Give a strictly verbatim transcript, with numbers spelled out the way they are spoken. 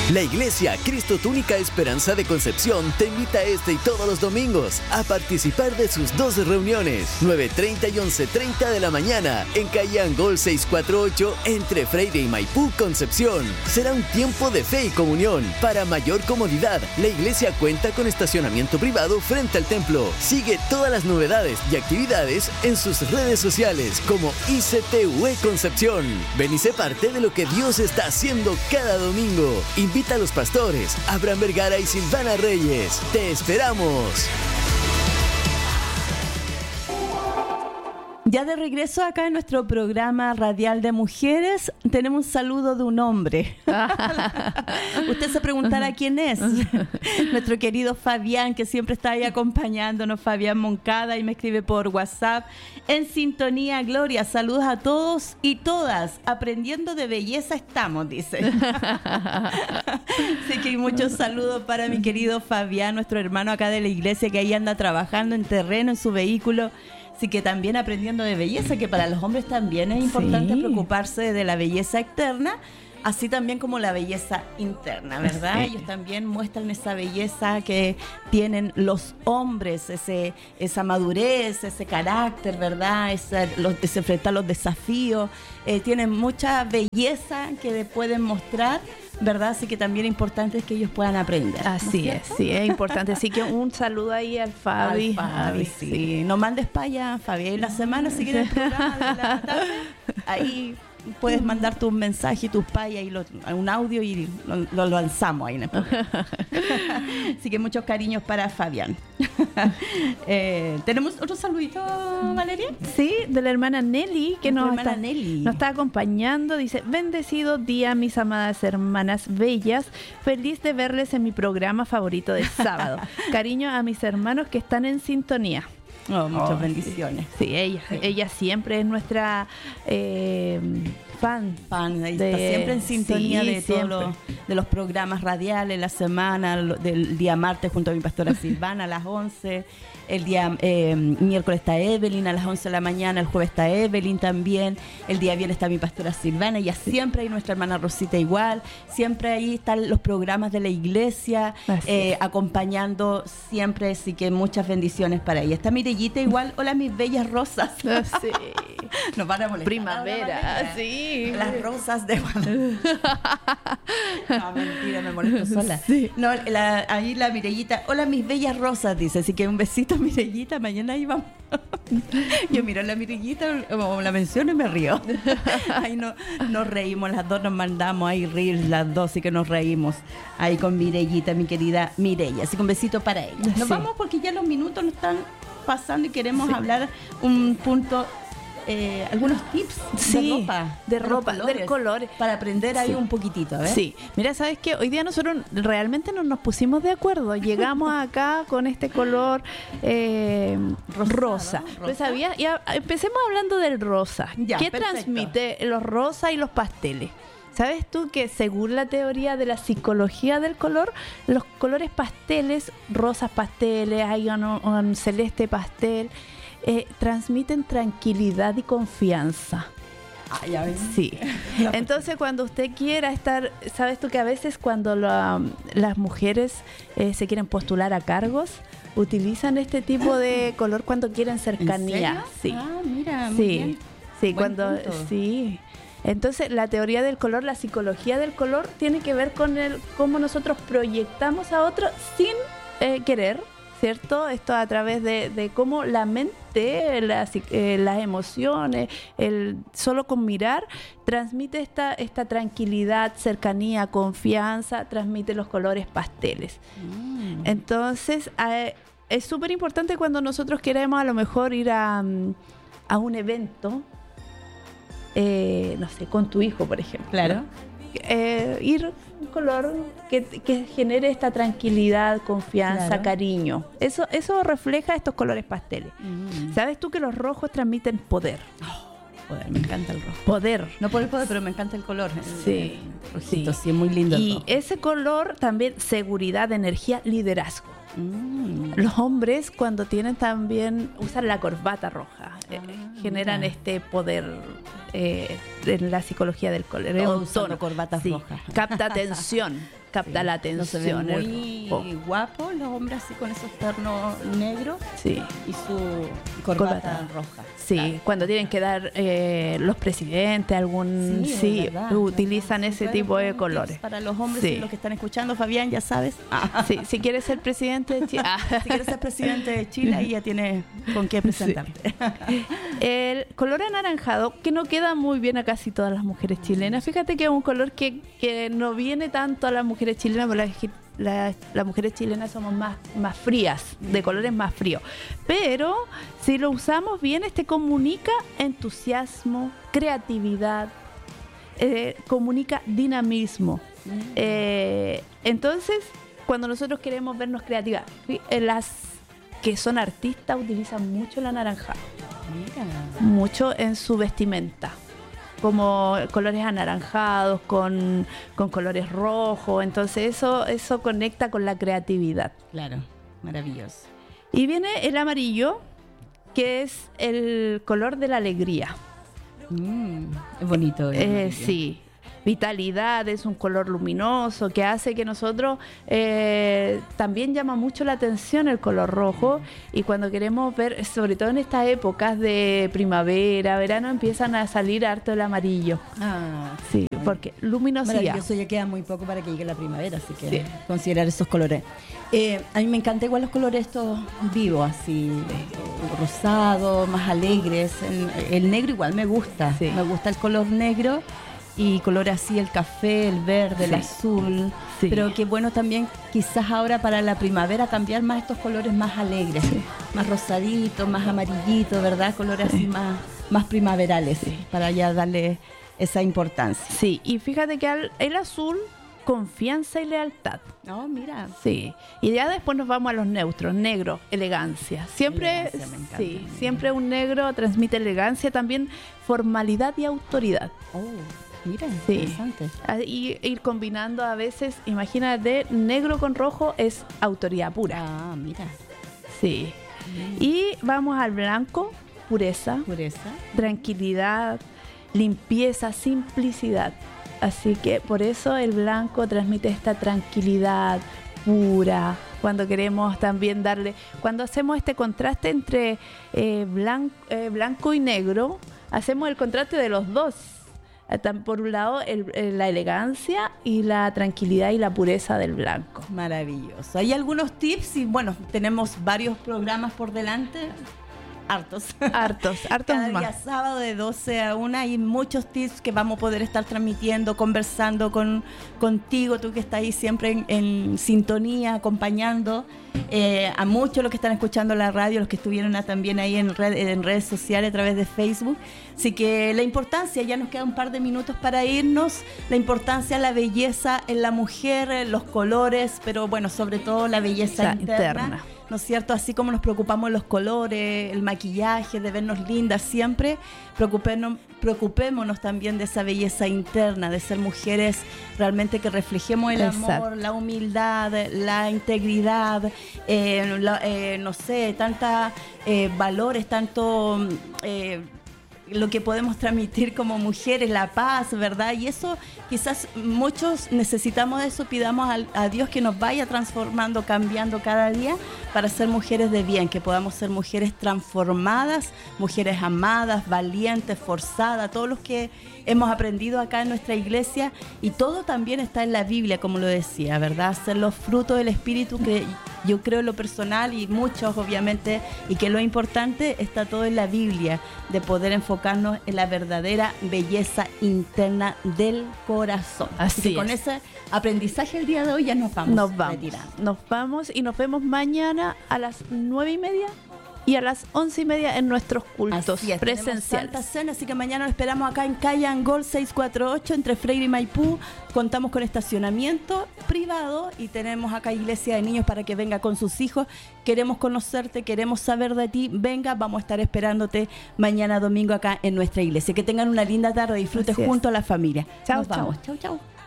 La Iglesia Cristo Tu Única Esperanza de Concepción te invita este y todos los domingos a participar de sus dos reuniones, nueve treinta y once treinta de la mañana, en calle Angol seiscientos cuarenta y ocho, entre Freire y Maipú, Concepción. Será un tiempo de fe y comunión. Para mayor comodidad, la iglesia cuenta con estacionamiento privado frente al templo. Sigue todas las novedades y actividades en sus redes sociales como I C T U E Concepción. Ven y sé parte de lo que Dios está haciendo cada domingo. Invita a los pastores Abraham Vergara y Silvana Reyes. ¡Te esperamos! Ya de regreso acá en nuestro programa radial de mujeres, tenemos un saludo de un hombre. Usted se preguntará quién es. Nuestro querido Fabián, que siempre está ahí acompañándonos, Fabián Moncada, y me escribe por WhatsApp. En sintonía, Gloria, saludos a todos y todas. Aprendiendo de belleza estamos, dice. Así que hay muchos saludos para mi querido Fabián, nuestro hermano acá de la iglesia, que ahí anda trabajando en terreno, en su vehículo. Así que también aprendiendo de belleza, que para los hombres también es importante sí. preocuparse de la belleza externa, así también como la belleza interna, ¿verdad? Sí. Ellos también muestran esa belleza que tienen los hombres, ese, esa madurez, ese carácter, ¿verdad? Esa, los, ese enfrentar los desafíos. Eh, tienen mucha belleza que pueden mostrar, ¿verdad? Así que también es importante que ellos puedan aprender. Así ¿no es, es, sí, es importante. Así que un saludo ahí al Fabi. Al Fabi, sí. sí. No mandes para allá, Fabi. En la semana, si quieres el programa de la tarde, ahí puedes mandar tu mensaje y tus payas y lo, un audio y lo, lo lanzamos ahí en el programa. Así que muchos cariños para Fabián. eh, ¿Tenemos otro saludito, Valeria? Sí, de la hermana Nelly, que nos hermana está, Nelly. nos está acompañando. Dice: bendecido día, mis amadas hermanas bellas. Feliz de verles en mi programa favorito de sábado. Cariño a mis hermanos que están en sintonía. Oh, muchas oh, bendiciones. Sí, sí ella, sí. ella siempre es nuestra eh, fan. Fan, de, está siempre en sintonía sí, de todos los, de los programas radiales, la semana, lo, del día martes junto a mi pastora Silvana a las once, el día eh, miércoles está Evelyn a las once de la mañana, el jueves está Evelyn también, el día viernes está mi pastora Silvana, y siempre hay nuestra hermana Rosita igual, siempre ahí están los programas de la iglesia, eh, acompañando siempre, así que muchas bendiciones para ella. Está Mirellita igual, hola mis bellas rosas. Sí. Nos van a molestar. Primavera, sí. Las rosas de no, mentira, me molesto sola. Sí. No, la, ahí la Mirellita, hola mis bellas rosas, dice, así que un besito Mirellita, mañana ahí vamos. Yo miro a la Mirellita, o la menciono y me río. Ahí no, nos reímos, las dos nos mandamos ahí reír, las dos, y que nos reímos ahí con Mirellita, mi querida Mireya. Así que un besito para ella. Nos sí. vamos porque ya los minutos nos están pasando y queremos sí. hablar un punto. Eh, algunos tips sí, de ropa, de ropa, del color, para aprender ahí sí. un poquitito, a ver. Sí, mira, ¿sabes qué? Hoy día nosotros realmente no nos pusimos de acuerdo. Llegamos acá con este color eh, Rosado, rosa. rosa. Pues sabía, ya, empecemos hablando del rosa. Ya, ¿qué perfecto. transmite los rosas y los pasteles? ¿Sabes tú que según la teoría de la psicología del color, los colores pasteles, rosas pasteles, hay un, un celeste pastel, Eh, transmiten tranquilidad y confianza? Ah, ya ven. Sí. Entonces, cuando usted quiera estar, sabes tú que a veces cuando la, las mujeres eh, se quieren postular a cargos, utilizan este tipo de color cuando quieren cercanía. ¿En serio? Sí. Ah, mira, muy sí. bien. Sí, Buen cuando punto. sí. Entonces, la teoría del color, la psicología del color, tiene que ver con el cómo nosotros proyectamos a otro sin eh, querer. ¿Cierto? Esto a través de, de cómo la mente, las, eh, las emociones, el solo con mirar, transmite esta, esta tranquilidad, cercanía, confianza, transmite los colores pasteles. Mm. Entonces, eh, es súper importante cuando nosotros queremos a lo mejor ir a, a un evento, eh, no sé, con tu hijo, por ejemplo. Claro. Eh, ir un color que, que genere esta tranquilidad, confianza, claro. cariño. Eso, eso refleja estos colores pasteles. Mm. ¿Sabes tú que los rojos transmiten poder? Oh, poder, me encanta el rojo. Poder. No por el poder, pero me encanta el color. Sí. El rojito, sí. sí, es muy lindo. Y rojo. Ese color también, seguridad, energía, liderazgo. Mm. Los hombres cuando tienen también, usan la corbata roja, ah, eh, generan mira. este poder eh, en la psicología del color. Todos usando corbatas sí, rojas. Capta atención. capta sí. la No atención. se ven el muy rojo. guapos los hombres así con esos ternos negros Sí. y su corbata, Corbata. roja. Sí, Claro. cuando tienen que dar eh, los presidentes algún Sí, sí, es verdad, utilizan verdad. ese Súper tipo de buen colores. tips para los hombres Sí. y los que están escuchando, Fabián, ya sabes. Ah. Sí, si quieres ser presidente de Chile. Ah. Si quieres ser presidente de Chile, ahí ya tienes con qué presentarte. El color anaranjado, que no queda muy bien a casi todas las mujeres chilenas. Fíjate que es un color que, que no viene tanto a las mujeres chilenas, porque las, las, las mujeres chilenas somos más, más frías, de colores más fríos. Pero si lo usamos bien, este comunica entusiasmo, creatividad, eh, comunica dinamismo. Eh, entonces, cuando nosotros queremos vernos creativas, eh, las que son artistas utilizan mucho el anaranjado. Mira. Mucho en su vestimenta, como colores anaranjados con, con colores rojos, entonces eso, eso conecta con la creatividad. Claro, maravilloso. Y viene el amarillo, que es el color de la alegría. Mm, es bonito. el Eh, amarillo. sí, vitalidad, es un color luminoso que hace que nosotros eh, también llama mucho la atención el color rojo, y cuando queremos ver, sobre todo en estas épocas de primavera, verano, empiezan a salir harto el amarillo. Ah, Sí, porque luminosidad. maravilloso, ya queda muy poco para que llegue la primavera, así que Sí. considerar esos colores. Eh, a mí me encantan igual los colores estos vivos, así, rosados, más alegres. El, el negro igual me gusta, Sí. me gusta el color negro y colores así, el café, el verde, el Sí. azul. Sí. Pero qué bueno también quizás ahora para la primavera cambiar más estos colores más alegres, más rosaditos, más amarillitos, ¿verdad? Colores así más, más primaverales, para ya darle esa importancia. Sí, y fíjate que al- el azul, confianza y lealtad. No, mira. Sí, y ya después nos vamos a los neutros, negro, elegancia. Siempre, Elegancia, me encanta. sí, siempre un negro transmite elegancia, también formalidad y autoridad. Oh, mira, Sí. interesante. Ah, Y ir combinando a veces, imagínate, negro con rojo es autoridad pura. Ah, mira. Sí. Y vamos al blanco, pureza, Pureza. tranquilidad, limpieza, simplicidad. Así que por eso el blanco transmite esta tranquilidad pura. Cuando queremos también darle, cuando hacemos este contraste entre eh, blanco, eh, blanco y negro, hacemos el contraste de los dos. Eh, tam- Por un lado, el- eh, la elegancia y la tranquilidad y la pureza del blanco. Maravilloso. Hay algunos tips y bueno, tenemos varios programas por delante. Hartos. Hartos, hartos Cada día más. sábado de doce a una hay muchos tips que vamos a poder estar transmitiendo, conversando con contigo, tú que estás ahí siempre en, en sintonía, acompañando eh, a muchos los que están escuchando la radio, los que estuvieron a- también ahí en, red- en redes sociales a través de Facebook. Así que la importancia, ya nos queda un par de minutos para irnos, la importancia, la belleza en la mujer, eh, los colores, pero bueno, sobre todo la belleza Esa interna. interna. ¿No es cierto? Así como nos preocupamos de los colores, el maquillaje, de vernos lindas siempre, preocupémonos, preocupémonos también de esa belleza interna, de ser mujeres realmente que reflejemos el Exacto. amor, la humildad, la integridad, eh, la- eh, no sé, tantos valores, tanto... eh, lo que podemos transmitir como mujeres, la paz, ¿verdad? Y eso quizás muchos necesitamos de eso, pidamos al- a, Dios que nos vaya transformando, cambiando cada día para ser mujeres de bien, que podamos ser mujeres transformadas, mujeres amadas, valientes, forzadas, todos los que hemos aprendido acá en nuestra iglesia, y todo también está en la Biblia, como lo decía, ¿verdad? Ser los frutos del Espíritu, que yo creo en lo personal y muchos obviamente, y que lo importante está todo en la Biblia, de poder enfocarnos en la verdadera belleza interna del corazón. Así que con es. ese aprendizaje el día de hoy ya nos vamos, Nos vamos, retirando. nos vamos y nos vemos mañana a las nueve y media y a las once y media en nuestros cultos Así es, tenemos Santa presenciales. Cena, así que mañana lo esperamos acá en Calle Angol seiscientos cuarenta y ocho entre Freire y Maipú. Contamos con estacionamiento privado y tenemos acá iglesia de niños para que venga con sus hijos. Queremos conocerte, queremos saber de ti. Venga, vamos a estar esperándote mañana domingo acá en nuestra iglesia. Que tengan una linda tarde, disfrute Así es. junto a la familia. Chao, Nos chao. vamos. Chau, chau.